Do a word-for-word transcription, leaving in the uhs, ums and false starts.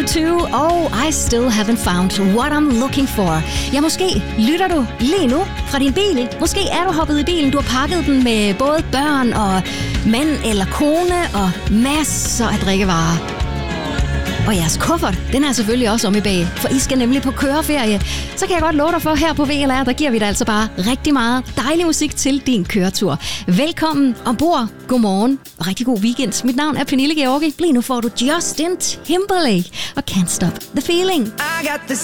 to og I Still Haven't Found What I'm Looking For. Ja, måske lytter du lige nu fra din bil. Måske er du hoppet i bilen. Du har pakket den med både børn og mand eller kone og masser af drikkevarer. Og jeres kuffert, den er selvfølgelig også om i bag, for I skal nemlig på køreferie. Så kan jeg godt love dig for, her på V L R, der giver vi dig altså bare rigtig meget dejlig musik til din køretur. Velkommen ombord, godmorgen og rigtig god weekend. Mit navn er Pernille Georgi. Lige nu får du Justin Timberlake og Can't Stop the Feeling. I got this